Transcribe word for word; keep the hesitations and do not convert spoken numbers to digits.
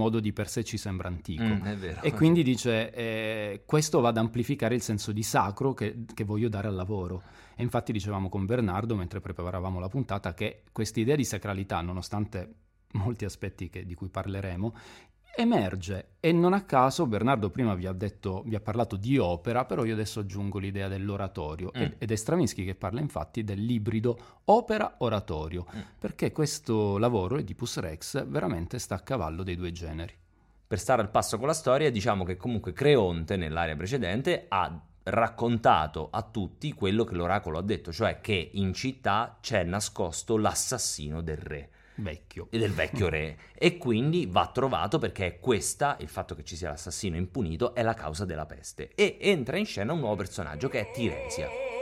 modo di per sé ci sembra antico. Mm, è vero. E quindi dice, eh, questo va ad amplificare il senso di sacro che, che voglio dare al lavoro. E infatti dicevamo con Bernardo, mentre preparavamo la puntata, che questa idea di sacralità, nonostante molti aspetti che, di cui parleremo, emerge. E non a caso Bernardo prima vi ha detto, vi ha parlato di opera, però io adesso aggiungo l'idea dell'oratorio. Mm. Ed è Stravinsky che parla infatti dell'ibrido opera-oratorio, Mm. perché questo lavoro, Oedipus Rex, veramente sta a cavallo dei due generi. Per stare al passo con la storia, diciamo che comunque Creonte, nell'area precedente, ha raccontato a tutti quello che l'oracolo ha detto, cioè che in città c'è nascosto l'assassino del re. Vecchio. E del vecchio re, e quindi va trovato perché è questa, il fatto che ci sia l'assassino impunito, è la causa della peste. E entra in scena un nuovo personaggio che è Tiresia.